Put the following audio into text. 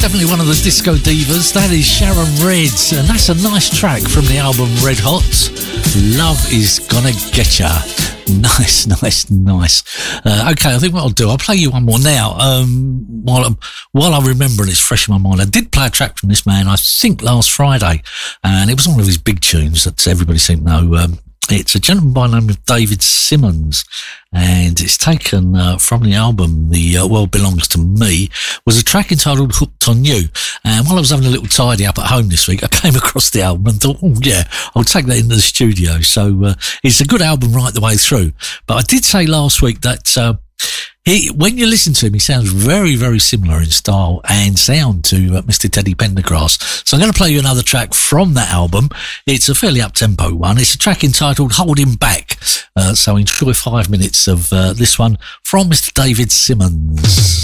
Definitely one of the disco divas. That is Sharon Reds, and that's a nice track from the album Red Hot. Love is Gonna Get Ya. Nice. Okay, I think what I'll do, I'll play you one more now. While I remember, and it's fresh in my mind, I did play a track from this man, I think last Friday, and it was one of his big tunes that everybody seemed to know. It's a gentleman by the name of David Simmons, and it's taken from the album The World Belongs to Me. Was a track entitled Hooked on You. And while I was having a little tidy up at home this week, I came across the album and thought, oh yeah, I'll take that into the studio. So it's a good album right the way through. But I did say last week that when you listen to him, he sounds very, very similar in style and sound to Mr. Teddy Pendergrass. So I'm going to play you another track from that album. It's a fairly up-tempo one. It's a track entitled Hold Him Back. So enjoy 5 minutes of this one from Mr. David Simmons.